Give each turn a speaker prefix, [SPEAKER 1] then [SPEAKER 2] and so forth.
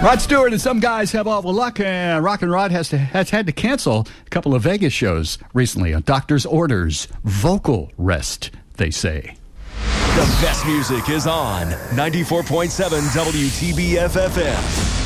[SPEAKER 1] Rod Stewart and some guys have awful luck, and Rockin' Rod has had to cancel a couple of Vegas shows recently on doctor's orders. Vocal rest, they say.
[SPEAKER 2] The best music is on 94.7 WTBF-FM.